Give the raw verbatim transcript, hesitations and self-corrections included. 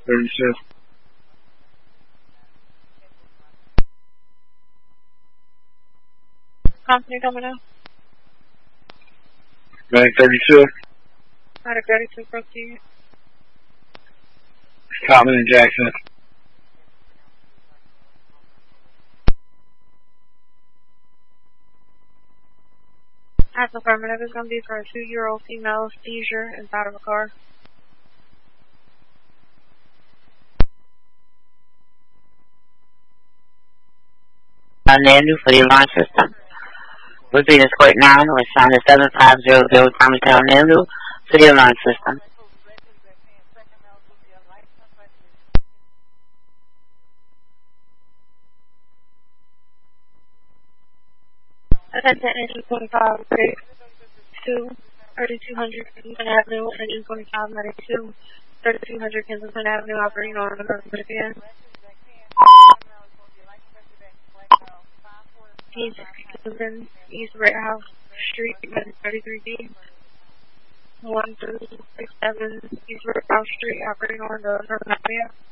thirty-two. Company coming out. Medic thirty-two. Medic thirty-two, proceed. Common and Jackson. That's affirmative. It's going to be for a two-year-old female seizure inside of a car. Nandu for the alarm system. Repeat the square nine, was signed to seven five zero zero Thomastown Nandu for the alarm system. Attention engine twenty-five, thirty-two, thirty-two hundred Kensington Avenue, and E twenty-five ninety-two, thirty-two hundred Kensington Avenue, operating on the road again. East Kensington, East Red House Street, thirty-three D, one three six seven East Red House Street, operating on the road.